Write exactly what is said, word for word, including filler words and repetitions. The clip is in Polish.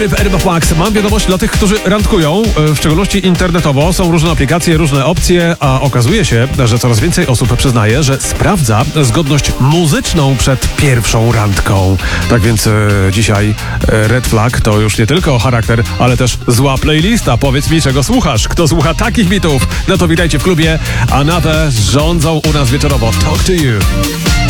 W R M F Max mam wiadomość dla tych, którzy randkują, w szczególności internetowo. Są różne aplikacje, różne opcje, a okazuje się, że coraz więcej osób przyznaje, że sprawdza zgodność muzyczną przed pierwszą randką. Tak więc e, dzisiaj e, Red Flag to już nie tylko charakter, ale też zła playlista. Powiedz mi, czego słuchasz. Kto słucha takich bitów? No to witajcie w klubie. Another rządzą u nas wieczorowo. Talk to you.